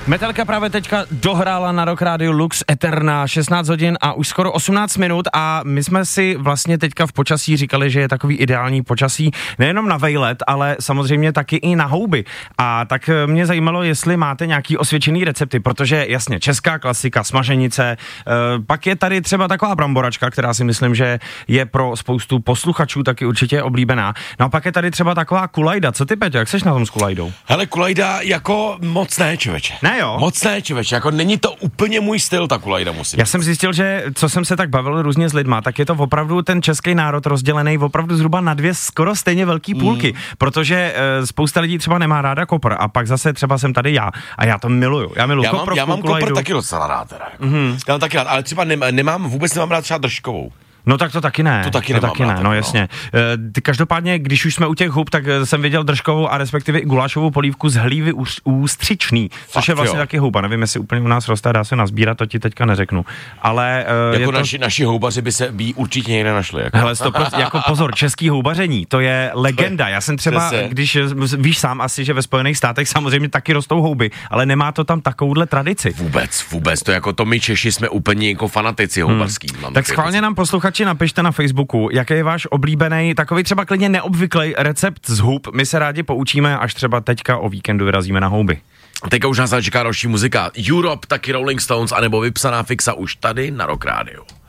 Metallica právě teďka dohrála na Rock Radio Lux Eterna 16 hodin a už skoro 18 minut a my jsme si vlastně teďka v počasí říkali, že je takový ideální počasí nejenom na vejlet, ale samozřejmě taky i na houby. A tak mě zajímalo, jestli máte nějaký osvědčený recepty, protože jasně, česká klasika, smaženice, pak je tady třeba taková bramboračka, která si myslím, že je pro spoustu posluchačů taky určitě oblíbená. No a pak je tady třeba taková kulajda. Co ty, Peťo, jak seš na tom s kulajdou? Hele, kulajda jako moc ne, člověče. Ne jo? Moc ne, člověče, jako není to úplně můj styl, ta kulajda musím. Já jsem zjistil, že co jsem se tak bavil různě s lidma, tak je to opravdu ten český národ rozdělený opravdu zhruba na dvě skoro stejně velký půlky, protože spousta lidí třeba nemá ráda kopr a pak zase třeba jsem tady já a já to miluju. Já mám kopr taky docela rád teda. Jako. Já mám taky rád, ale třeba vůbec nemám rád třeba držkovou. No tak to taky ne. To taky ne, no jasně. Každopádně, když už jsme u těch hub, tak jsem viděl držkovou a respektive i gulášovou polívku z hlívy ústřičný, což je vlastně taky houba. Nevím, jestli úplně u nás roste, dá se nazbírat, to ti teďka neřeknu. Ale jako naši houbaři by určitě někde našli. Jako. Hele, jako pozor, český houbaření, to je legenda. Já jsem třeba, když víš sám asi, že ve Spojených státech samozřejmě taky rostou houby, ale nemá to tam takovouhle tradici. Vůbec. To jako to my Češi jsme úplně jako fanatici houbarský. Tak schválně nám posluchači napište na Facebooku, jaký je váš oblíbený, takový třeba klidně neobvyklý recept z hub. My se rádi poučíme, až třeba teďka o víkendu vyrazíme na houby. Teďka už nás čeká další muzika. Europe, taky Rolling Stones, anebo vypsaná fixa už tady na Rock Radio.